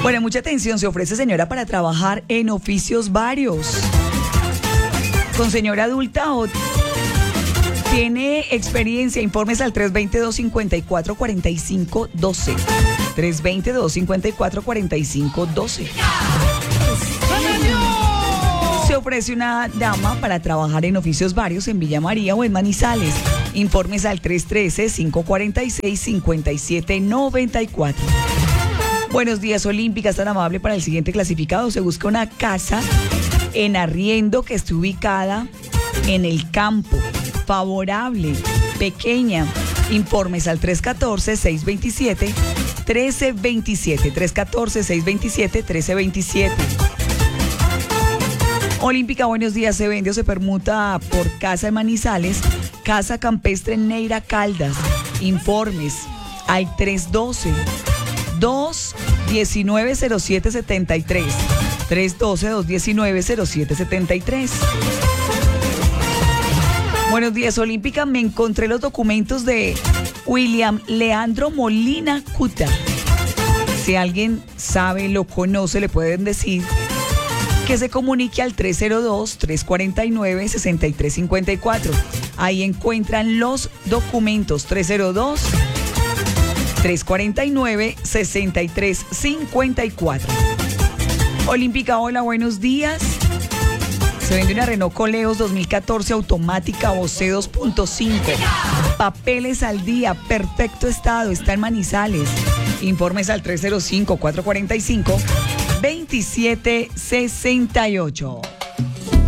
Bueno, mucha atención, se ofrece señora para trabajar en oficios varios. Con señora adulta o tiene experiencia, informes al 320-254-4512. 320-254-4512. Se ofrece una dama para trabajar en oficios varios en Villa María o en Manizales. Informes al 313-546-5794. Buenos días, Olímpicas, tan amable para el siguiente clasificado. Se busca una casa en arriendo que esté ubicada en el campo, favorable, pequeña. Informes al 314-627-1327. 314-627-1327. Olímpica, buenos días. Se vende o se permuta por casa en Manizales, casa campestre en Neira, Caldas. Informes al 312-219-0773. 312-219-0773. Buenos días, Olímpica. Me encontré los documentos de William Leandro Molina Cuta. Si alguien sabe, lo conoce, le pueden decir que se comunique al 302-349-6354. Ahí encuentran los documentos. 302-349-6354. Olímpica, hola, buenos días. Se vende una Renault Coleos 2014 automática Bose 2.5. Papeles al día, perfecto estado, está en Manizales. Informes al 305-445-2768.